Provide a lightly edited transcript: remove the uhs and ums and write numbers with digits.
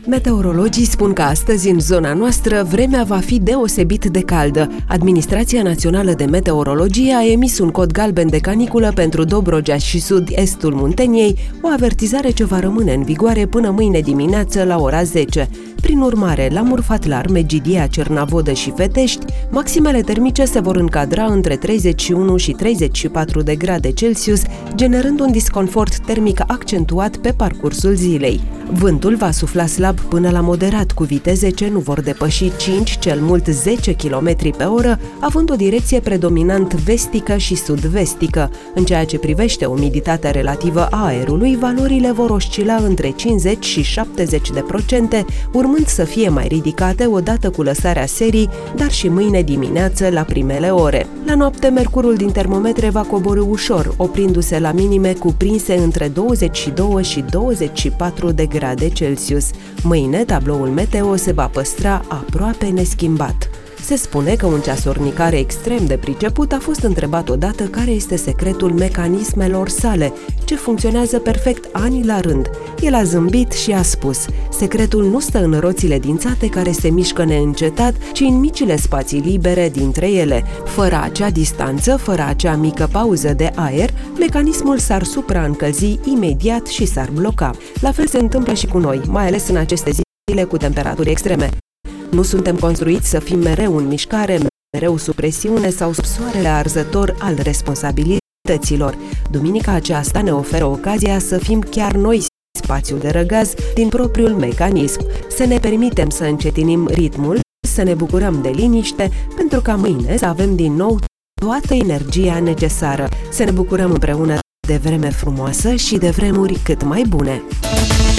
Meteorologii spun că astăzi, în zona noastră, vremea va fi deosebit de caldă. Administrația Națională de Meteorologie a emis un cod galben de caniculă pentru Dobrogea și sud-estul Munteniei, o avertizare ce va rămâne în vigoare până mâine dimineață la ora 10. Prin urmare, la Murfatlar, Megidia, Cernavodă și Fetești, maximele termice se vor încadra între 31 și 34 de grade Celsius, generând un disconfort termic accentuat pe parcursul zilei. Vântul va sufla slab până la moderat, cu viteze ce nu vor depăși 5, cel mult 10 km pe oră, având o direcție predominant vestică și sud-vestică. În ceea ce privește umiditatea relativă a aerului, valorile vor oscila între 50 și 70%, urmând să fie mai ridicate odată cu lăsarea serii, dar și mâine dimineață la primele ore. La noapte, mercurul din termometre va coborî ușor, oprindu-se la minime cuprinse între 22 și 24 de grade Celsius. Mâine, tabloul meteo se va păstra aproape neschimbat. Se spune că un ceasornicare extrem de priceput a fost întrebat odată care este secretul mecanismelor sale, ce funcționează perfect ani la rând. El a zâmbit și a spus: secretul nu stă în roțile dințate care se mișcă neîncetat, ci în micile spații libere dintre ele. Fără acea distanță, fără acea mică pauză de aer, mecanismul s-ar supraîncălzi imediat și s-ar bloca. La fel se întâmplă și cu noi, mai ales în aceste zile cu temperaturi extreme. Nu suntem construiți să fim mereu în mișcare, mereu sub presiune sau sub soarele arzător al responsabilităților. Duminica aceasta ne oferă ocazia să fim chiar noi spațiul de răgaz din propriul mecanism, să ne permitem să încetinim ritmul, să ne bucurăm de liniște, pentru ca mâine să avem din nou toată energia necesară, să ne bucurăm împreună de vreme frumoasă și de vremuri cât mai bune.